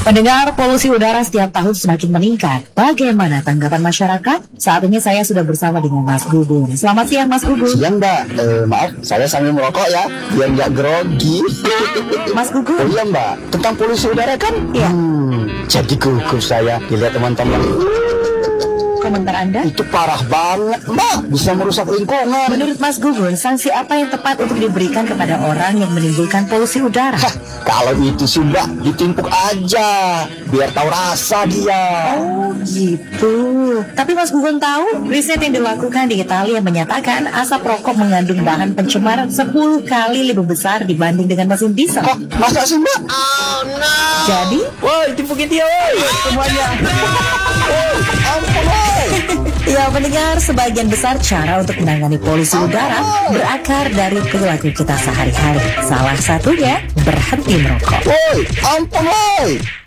Pendengar, polusi udara setiap tahun semakin meningkat. Bagaimana tanggapan masyarakat? Saat ini saya sudah bersama dengan Mas Gugun. Selamat siang, Mas Gugun. Siang, Mbak. Maaf, saya sambil merokok ya, biar nggak grogi. Mas Gugun. Oh iya, Mbak. Tentang polusi udara kan? Iya. Jadi gugup saya dilihat teman-teman. Komentar Anda? Itu parah banget, Mbak. Bisa merusak lingkungan. Menurut Mas Gugun, sanksi apa yang tepat untuk diberikan kepada orang yang menimbulkan polusi udara? Kalau itu sih, Mbak, ditimpuk aja, biar tahu rasa dia. Oh gitu. Tapi Mas Gugun tahu, riset yang dilakukan di Italia menyatakan asap rokok mengandung bahan pencemar 10 kali lebih besar dibanding dengan mesin diesel. Kok masa sih, Mbak? Oh no. Jadi, Woi, timpukin dia, woi, semuanya. Ampun, woi. ya pendengar, sebagian besar cara untuk menangani polusi udara berakar dari perilaku kita sehari-hari. Salah satunya berhenti merokok. Woi, ampun, woi.